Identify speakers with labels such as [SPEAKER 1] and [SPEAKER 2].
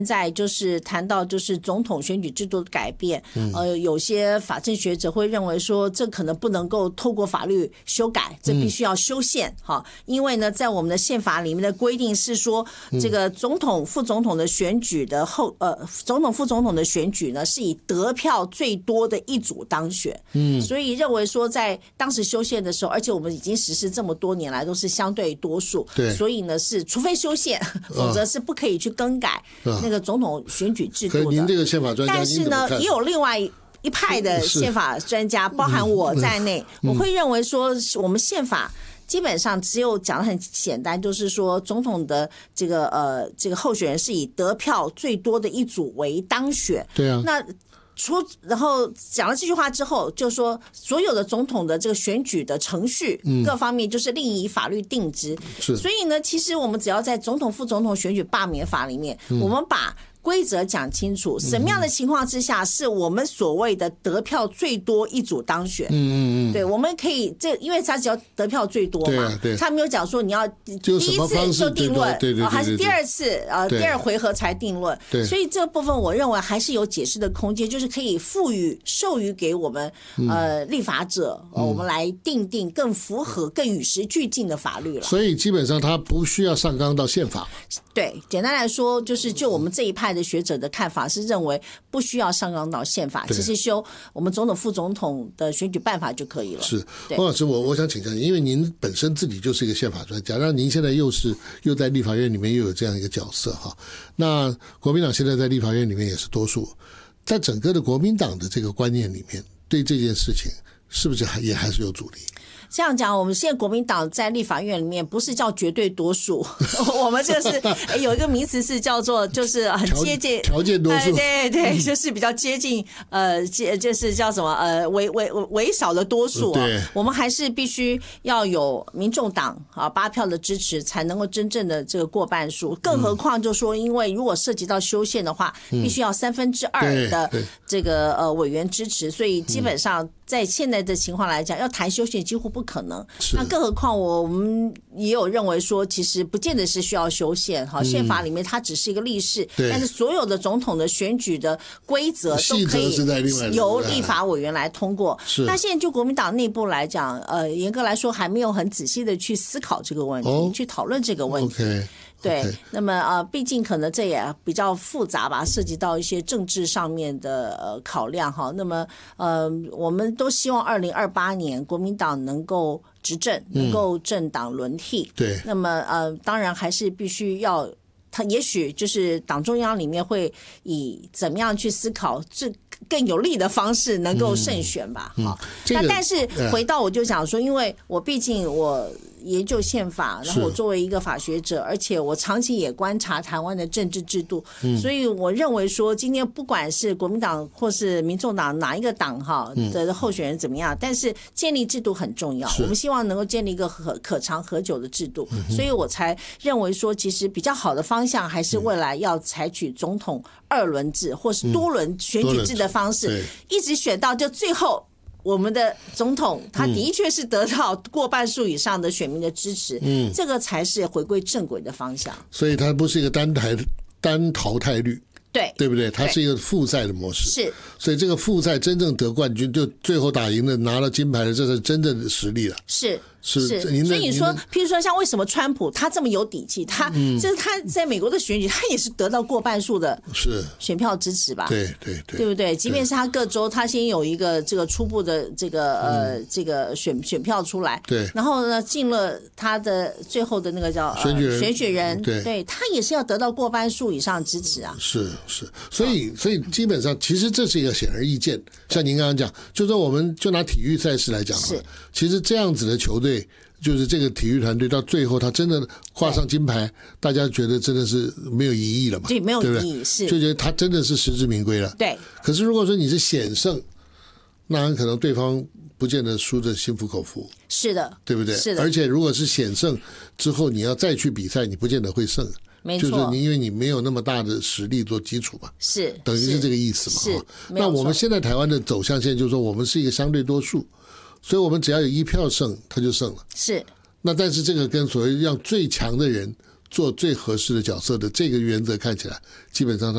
[SPEAKER 1] 在就是谈到就是总统选举制度的改变，有些法政学者会认为说，这可能不能够透过法律修改，这必须要修宪哈，因为呢，在我们的宪法里面的规定是说，这个总统、副总统的选举的总统、副总统的选举呢，是以得票最多的一组当选，所以认为说，在当时修宪的时候，而且我们已经实施这么多年来都是相对多数，所以呢是除非修宪，否则是不可以去更改那个总统选举制度的。
[SPEAKER 2] 您这个宪法专家，
[SPEAKER 1] 但是呢，也有另外一派的宪法专家，包含我在内，我会认为说，我们宪法基本上只有讲得很简单，就是说总统的这个候选人是以得票最多的一组为当选。
[SPEAKER 2] 对啊，
[SPEAKER 1] 然后讲了这句话之后，就说所有的总统的这个选举的程序各方面就是另以法律定之。所以呢，其实我们只要在总统、副总统选举罢免法里面，我们把规则讲清楚，什么样的情况之下是我们所谓的得票最多一组当选？对，我们可以因为他只要得票最多嘛，他没有讲说你要第一次就定论，还是第二次第二回合才定论。所以这部分我认为还是有解释的空间，就是可以授予给我们立法者，我们来定更符合、更与时俱进的法律了。
[SPEAKER 2] 所以基本上他不需要上纲到宪法。
[SPEAKER 1] 对，简单来说，就是就我们这一派的学者的看法是认为不需要上纲到宪法，其实修我们总统、副总统的选举办法就可以了。
[SPEAKER 2] 是，汪老师，我想请教您，因为您本身自己就是一个宪法专家，那您现在又在立法院里面又有这样一个角色哈。那国民党现在在立法院里面也是多数，在整个的国民党的这个观念里面，对这件事情是不是也还是有阻力？
[SPEAKER 1] 这样讲，我们现在国民党在立法院里面不是叫绝对多数，我们这是有一个名词是叫做就是很接近
[SPEAKER 2] 条件多数，
[SPEAKER 1] 对，就是比较接近就是叫什么微少的多数啊。我们还是必须要有民众党8票的支持，才能够真正的这个过半数。更何况就说，因为如果涉及到修宪的话，必须要2/3的这个委员支持，所以基本上在现在的情况来讲，要谈修宪几乎不可能。那更何况我们也有认为说，其实不见得是需要修宪哈，宪法里面它只是一个例示，但是所有的总统的选举的规则都可以由立法委员来通过。那现在就国民党内部来讲，严格来说还没有很仔细的去思考这个问题，去讨论这个问题。对，那么毕竟可能这也比较复杂吧，涉及到一些政治上面的考量哈。那么我们都希望2028年国民党能够执政，能够政党轮替。对，那么当然还是必须要。他也许就是党中央里面会以怎么样去思考这更有利的方式能够胜选吧。那但是回到我就想说，因为我毕竟我研究宪法，然后我作为一个法学者，而且我长期也观察台湾的政治制度，所以我认为说，今天不管是国民党或是民众党哪一个党的候选人怎么样，但是建立制度很重要。我们希望能够建立一个可长可久的制度，所以我才认为说，其实比较好的方向还是未来要采取总统2轮制或是多轮选举制的方式，一直选到就最后。我们的总统他的确是得到过半数以上的选民的支持，这个才是回归正轨的方向。
[SPEAKER 2] 所以它不是一个单淘汰率，对不对？它是一个复赛的模式，是。所以这个复赛真正得冠军，就最后打赢的拿了金牌的，这是真正的实力了。是。所以你说，譬如说像为什么川普他这么有底气，就是他在美国的选举，他也是得到过半数的选票支持吧？对不对？即便是他各州，他先有一个这个初步的这个选票出来，对，然后呢进了他的最后的那个叫选举人，对他也是要得到过半数以上支持啊。是，所以基本上其实这是一个显而易见。像您刚刚讲，就说我们就拿体育赛事来讲，其实这样子的球队。就是这个体育团队到最后他真的挂上金牌，大家觉得真的是没有疑义了嘛？对，没有疑义，是就觉得他真的是实至名归了。对。可是如果说你是险胜，那很可能对方不见得输得心服口服。是的，对不对？是的。而且如果是险胜之后，你要再去比赛，你不见得会胜。没错，就是因为你没有那么大的实力做基础嘛，是等于是这个意思嘛。是。那我们现在台湾的走向现在就是说，我们是一个相对多数。所以我们只要有1票胜，他就胜了。是。那但是这个跟所谓让最强的人做最合适的角色的这个原则看起来，基本上